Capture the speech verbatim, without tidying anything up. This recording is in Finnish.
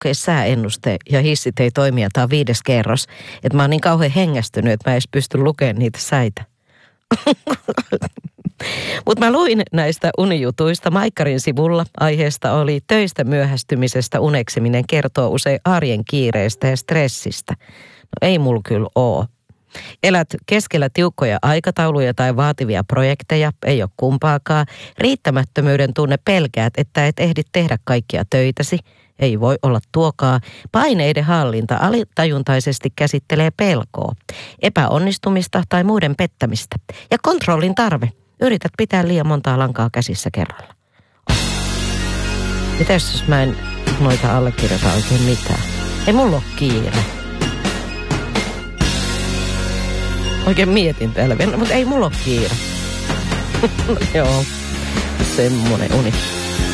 lukea sääennuste ja hissit ei toimi ja tää on viides kerros. Että mä oon niin kauhean hengästynyt, että mä en edes pysty lukemaan niitä säitä. Mutta mä luin näistä unijutuista. Maikkarin sivulla aiheesta oli töistä myöhästymisestä uneksiminen kertoo usein arjen kiireestä ja stressistä. No ei mulla kyllä oo. Elät keskellä tiukkoja aikatauluja tai vaativia projekteja, ei ole kumpaakaan. Riittämättömyyden tunne pelkäät, että et ehdi tehdä kaikkia töitäsi. Ei voi olla tuokaa. Paineiden hallinta alitajuntaisesti käsittelee pelkoa, epäonnistumista tai muiden pettämistä. Ja kontrollin tarve. Yrität pitää liian montaa lankaa käsissä kerralla. Mitäs jos mä en noita allekirjoita oikein mitään? Ei mulla ole kiire. Oikein mietin täällä, mutta ei mulla ole kiire. Joo, semmonen uni.